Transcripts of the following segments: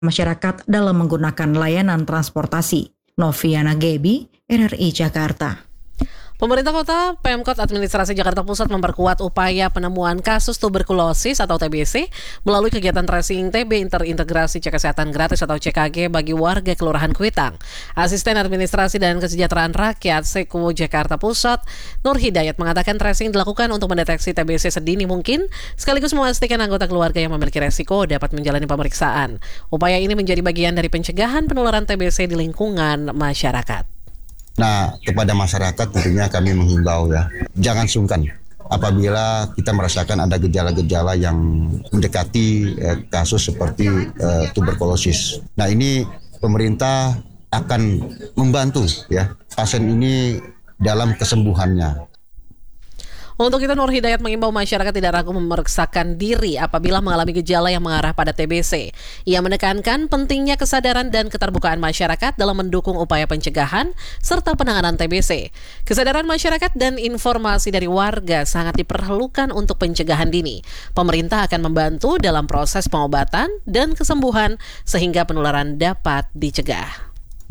masyarakat dalam menggunakan layanan transportasi. Noviana Gebi, RRI Jakarta. Pemerintah Kota Pemkot Administrasi Jakarta Pusat memperkuat upaya penemuan kasus tuberkulosis atau TBC melalui kegiatan tracing TB Terintegrasi Cek Kesehatan Gratis atau CKG bagi warga Kelurahan Kuitang. Asisten Administrasi dan Kesejahteraan Rakyat Seku Jakarta Pusat, Nur Hidayat, mengatakan tracing dilakukan untuk mendeteksi TBC sedini mungkin, sekaligus memastikan anggota keluarga yang memiliki resiko dapat menjalani pemeriksaan. Upaya ini menjadi bagian dari pencegahan penularan TBC di lingkungan masyarakat. Nah, kepada masyarakat tentunya kami menghimbau jangan sungkan apabila kita merasakan ada gejala-gejala yang mendekati kasus seperti tuberkulosis. Nah, ini pemerintah akan membantu pasien ini dalam kesembuhannya. Untuk itu, Nur Hidayat mengimbau masyarakat tidak ragu memeriksakan diri apabila mengalami gejala yang mengarah pada TBC. Ia menekankan pentingnya kesadaran dan keterbukaan masyarakat dalam mendukung upaya pencegahan serta penanganan TBC. Kesadaran masyarakat dan informasi dari warga sangat diperlukan untuk pencegahan dini. Pemerintah akan membantu dalam proses pengobatan dan kesembuhan sehingga penularan dapat dicegah.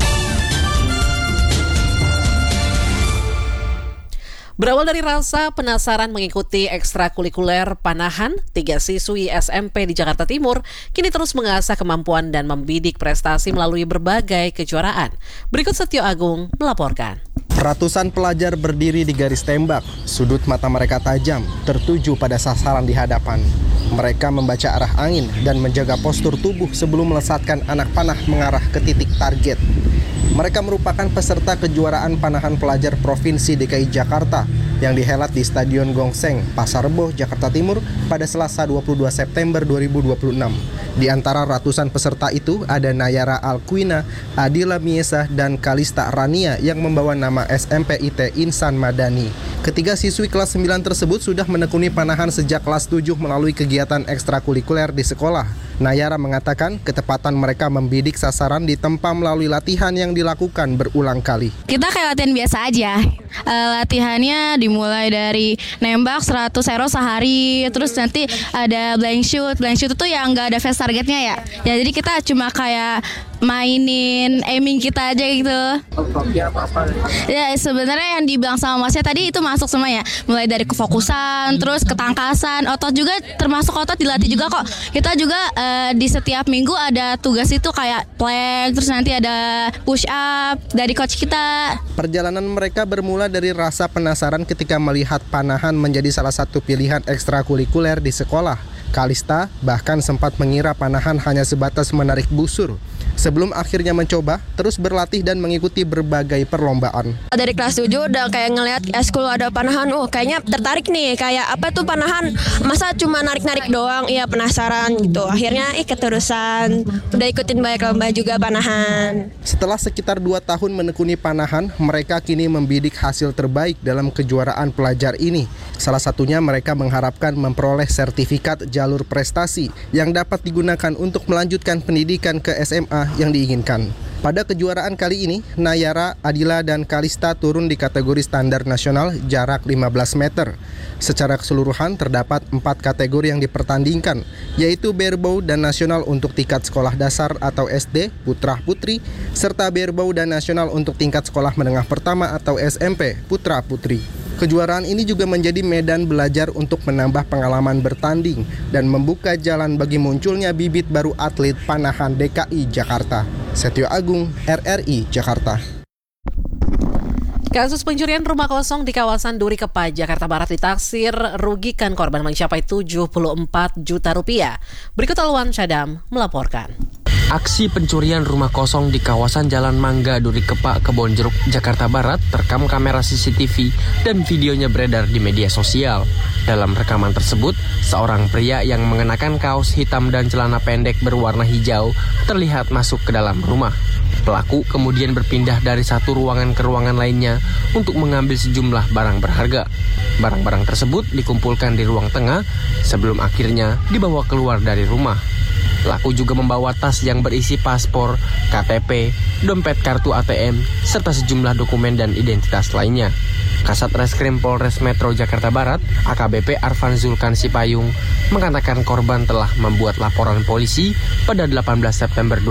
Berawal dari rasa penasaran mengikuti ekstrakurikuler Panahan, 3 siswi SMP di Jakarta Timur kini terus mengasah kemampuan dan membidik prestasi melalui berbagai kejuaraan. Berikut Setio Agung melaporkan. Ratusan pelajar berdiri di garis tembak, sudut mata mereka tajam, tertuju pada sasaran di hadapan. Mereka membaca arah angin dan menjaga postur tubuh sebelum melesatkan anak panah mengarah ke titik target. Mereka merupakan peserta kejuaraan panahan pelajar Provinsi DKI Jakarta yang dihelat di Stadion Gongseng, Pasar Rebo, Jakarta Timur pada Selasa 22 September 2026. Di antara ratusan peserta itu ada Nayara Alquina, Adila Miesa, dan Kalista Rania yang membawa nama SMP IT Insan Madani. Ketiga siswi kelas 9 tersebut sudah menekuni panahan sejak kelas 7 melalui kegiatan ekstrakurikuler di sekolah. Nayara mengatakan ketepatan mereka membidik sasaran ditempa melalui latihan yang dilakukan berulang kali. Kita kayak latihan biasa aja. Latihannya dimulai dari nembak 100 arrow sehari, terus nanti ada blank shoot. Blank shoot itu yang nggak ada fast targetnya ya. Jadi kita cuma kayak mainin aiming kita aja gitu. Ya sebenarnya yang dibilang sama Masnya tadi itu masuk semua ya. Mulai dari kefokusan, terus ketangkasan, otot juga termasuk otot dilatih juga kok. Kita juga di setiap minggu ada tugas itu kayak plank, terus nanti ada push up dari coach kita. Perjalanan mereka bermula dari rasa penasaran ketika melihat panahan menjadi salah satu pilihan ekstrakurikuler di sekolah. Kalista bahkan sempat mengira panahan hanya sebatas menarik busur. Sebelum akhirnya mencoba, terus berlatih dan mengikuti berbagai perlombaan. Dari kelas 7 udah kayak ngelihat eskul ada panahan, kayaknya tertarik nih, kayak apa tuh panahan, masa cuma narik-narik doang, iya penasaran gitu. Akhirnya keterusan, udah ikutin banyak lomba juga panahan. Setelah sekitar 2 tahun menekuni panahan, mereka kini membidik hasil terbaik dalam kejuaraan pelajar ini. Salah satunya mereka mengharapkan memperoleh sertifikat jalur prestasi yang dapat digunakan untuk melanjutkan pendidikan ke SMA yang diinginkan. Pada kejuaraan kali ini, Nayara, Adila, dan Kalista turun di kategori standar nasional jarak 15 meter. Secara keseluruhan terdapat 4 kategori yang dipertandingkan, yaitu barebow dan nasional untuk tingkat sekolah dasar atau SD, putra-putri, serta barebow dan nasional untuk tingkat sekolah menengah pertama atau SMP, putra-putri. Kejuaraan ini juga menjadi medan belajar untuk menambah pengalaman bertanding dan membuka jalan bagi munculnya bibit baru atlet panahan DKI Jakarta. Setio Agung, RRI Jakarta. Kasus pencurian rumah kosong di kawasan Duri Kepa, Jakarta Barat ditaksir rugikan korban mencapai 74 juta rupiah. Berikut Alwan Syadam melaporkan. Aksi pencurian rumah kosong di kawasan Jalan Mangga, Duri Kepa, Kebonjeruk, Jakarta Barat terekam kamera CCTV dan videonya beredar di media sosial. Dalam rekaman tersebut, seorang pria yang mengenakan kaos hitam dan celana pendek berwarna hijau terlihat masuk ke dalam rumah. Pelaku kemudian berpindah dari satu ruangan ke ruangan lainnya untuk mengambil sejumlah barang berharga. Barang-barang tersebut dikumpulkan di ruang tengah sebelum akhirnya dibawa keluar dari rumah. Pelaku juga membawa tas yang berisi paspor, KTP, dompet kartu ATM, serta sejumlah dokumen dan identitas lainnya. Kasat Reskrim Polres Metro Jakarta Barat, AKBP Arfan Zulkan Sipayung, mengatakan korban telah membuat laporan polisi pada 18 September